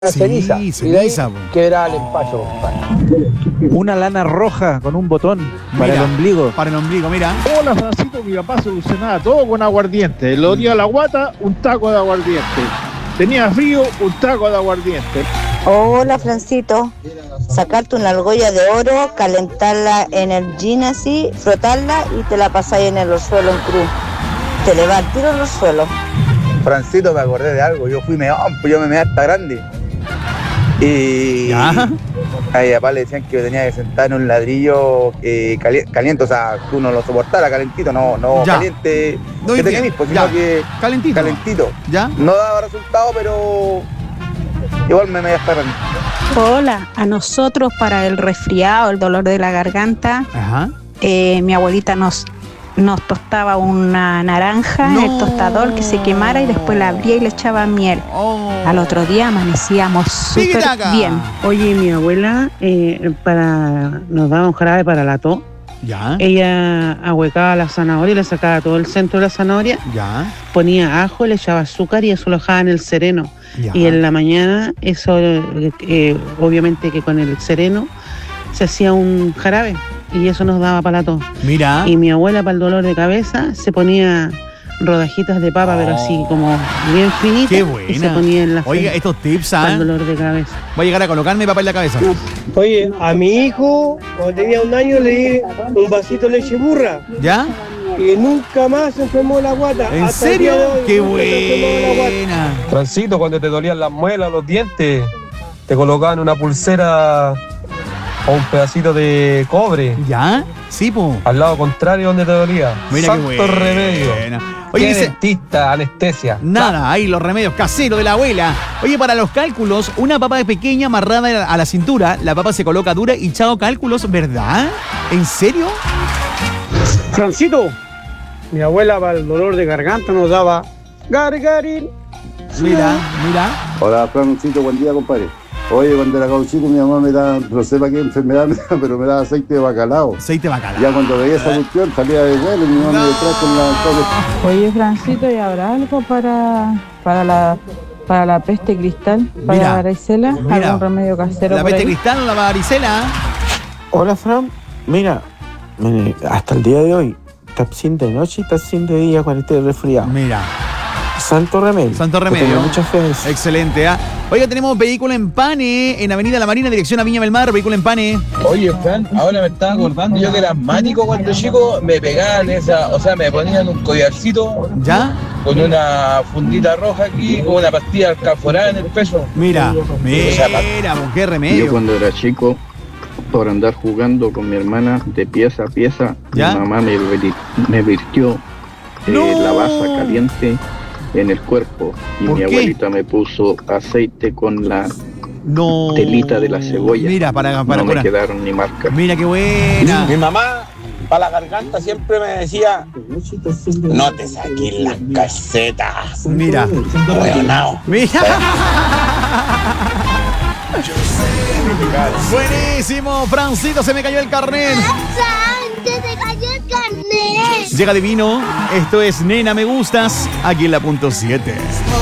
ceniza. Ceniza. Quedará el empacho, compadre. Una lana roja con un botón para el ombligo. Para el ombligo, mira. Hola, Francisco, mi papá solucionaba todo con aguardiente. Le dolía la guata, un taco de aguardiente. Tenía frío, un taco de aguardiente. Hola, Francito. Sacarte una argolla de oro, calentarla en el gin así, frotarla y te la pasáis en el suelo en cruz. Te le va al tiro en los suelos. Francito, me acordé de algo. Yo fui meón, pues yo me meé hasta grande. Y ¿Ya? a mi papá le decían que yo tenía que sentar en un ladrillo caliente, o sea, tú no lo soportaras, calentito, no Ya. caliente, No, que te bien. quemís, pues, Ya. sino que calentito. ¿Ya? No daba resultado, pero igual me meé hasta grande. Hola, a nosotros para el resfriado, el dolor de la garganta, Ajá. mi abuelita nos tostaba una naranja en el tostador que se quemara y después la abría y le echaba miel. Al otro día amanecíamos súper Tic-taca. bien. Oye, mi abuela nos daba un jarabe para la tos. ¿Ya? Ella ahuecaba la zanahoria y le sacaba todo el centro de la zanahoria, ¿Ya? ponía ajo, le echaba azúcar y eso lo dejaba en el sereno. Ya. Y en la mañana, eso obviamente que con el sereno se hacía un jarabe y eso nos daba para la tos. Mira. Y mi abuela para el dolor de cabeza se ponía rodajitas de papa, pero así como bien finitas. Qué buena. Y se ponía en la Oiga, frente estos tips, para el dolor de cabeza. Voy a llegar a colocarme papá en la cabeza. Oye, a mi hijo, cuando tenía 1 año, le di un vasito de leche burra. ¿Ya? Y nunca más se enfermó de la guata. ¿En Hasta el día serio? de hoy, ¡Qué nunca se enfermó de la guata. buena! Francito, cuando te dolían las muelas, los dientes, te colocaban una pulsera o un pedacito de cobre ¿Ya? Sí, po. al lado contrario donde te dolía. Mira Santo qué buena. remedio. Oye, Qué dice... dentista, anestesia. Nada, ahí los remedios caseros de la abuela. Oye, para los cálculos, una papa pequeña amarrada a la cintura, la papa se coloca dura y chao cálculos, ¿verdad? ¿En serio? Francito, mi abuela para el dolor de garganta nos daba gargarín. Mira, mira. Hola, Francito, buen día, compadre. Oye, cuando era chico, mi mamá me daba, no sé para qué enfermedad, pero me daba aceite de bacalao. Aceite de bacalao. Ya cuando veía esa cuestión, salía de vuelo y mi mamá me detrás con la... Oye, Francito, ¿y habrá algo para la peste cristal? ¿Para Mira, la varicela? mira. ¿Algún remedio casero La por peste ahí? cristal, la varicela. Hola, Fran. Mira, hasta el día de hoy, tapsin de noche y tapsin de día cuando esté resfriado. Mira. Santo remedio. Santo Que remedio. tengo mucha fe en eso. Excelente, ¿ah? Oiga, tenemos vehículo en Pane, en Avenida La Marina, dirección a Viña del Mar, vehículo en Pane. Oye, Fran, ahora me estaba acordando, yo que era asmático cuando chico, me pegaban me ponían un collarcito. ¿Ya? Con una fundita roja aquí, con una pastilla alcaforada en el peso. Mira, qué remedio. Yo cuando era chico, por andar jugando con mi hermana de pieza a pieza, ¿Ya? mi mamá me virtió la basa caliente en el cuerpo y ¿Por mi qué? abuelita me puso aceite con la No. telita de la cebolla. Mira, para no me curar. quedaron ni marcas. Mira qué buena. Mi mamá, para la garganta, siempre me decía: no te saques las casetas. Mira. Hueonao. Mira. Buenísimo, Francito, se me cayó el carnet. ¡Se te cayó el carnet! Llega divino, esto es Nena Me Gustas, aquí en la punto 7.